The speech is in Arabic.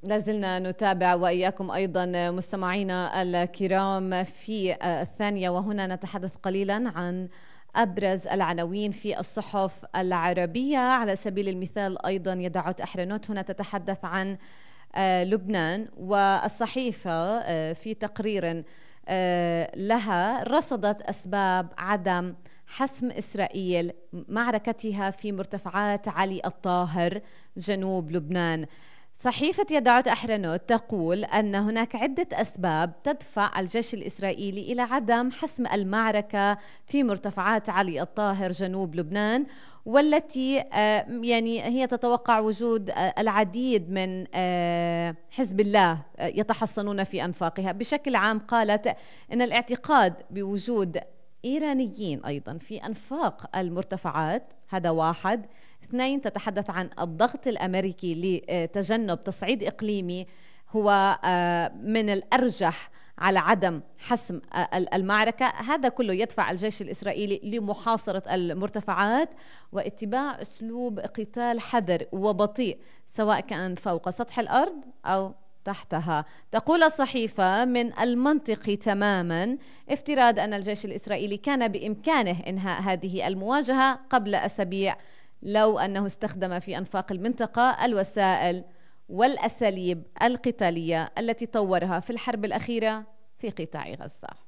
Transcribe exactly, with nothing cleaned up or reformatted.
لازلنا نتابع وإياكم أيضا مستمعينا الكرام في الثانية، وهنا نتحدث قليلا عن أبرز العناوين في الصحف العربية. على سبيل المثال أيضا يدعوت أحرنوت هنا تتحدث عن لبنان، والصحيفة في تقرير لها رصدت أسباب عدم حسم إسرائيل معركتها في مرتفعات علي الطاهر جنوب لبنان. صحيفة يدعوت أحرنوت تقول أن هناك عدة أسباب تدفع الجيش الإسرائيلي إلى عدم حسم المعركة في مرتفعات علي الطاهر جنوب لبنان، والتي يعني هي تتوقع وجود العديد من حزب الله يتحصنون في أنفاقها. بشكل عام قالت أن الاعتقاد بوجود إيرانيين أيضا في أنفاق المرتفعات هذا واحد. اثنين، تتحدث عن الضغط الأمريكي لتجنب تصعيد إقليمي هو من الأرجح على عدم حسم المعركة. هذا كله يدفع الجيش الإسرائيلي لمحاصرة المرتفعات واتباع أسلوب قتال حذر وبطيء سواء كان فوق سطح الأرض أو تحتها. تقول الصحيفة من المنطقي تماما افتراض أن الجيش الإسرائيلي كان بإمكانه إنهاء هذه المواجهة قبل أسابيع لو أنه استخدم في أنفاق المنطقة الوسائل والأساليب القتالية التي طورها في الحرب الأخيرة في قطاع غزة.